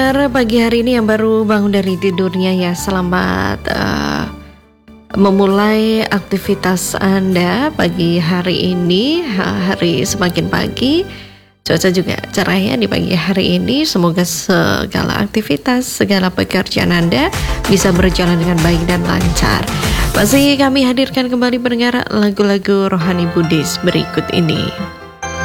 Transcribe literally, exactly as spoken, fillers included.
pendengar pagi hari ini yang baru bangun dari tidurnya ya, selamat uh, memulai aktivitas Anda pagi hari ini. Hari semakin pagi, cuaca juga cerah ya di pagi hari ini. Semoga segala aktivitas, segala pekerjaan Anda bisa berjalan dengan baik dan lancar. Masih kami hadirkan kembali pendengar lagu-lagu rohani Buddhis berikut ini.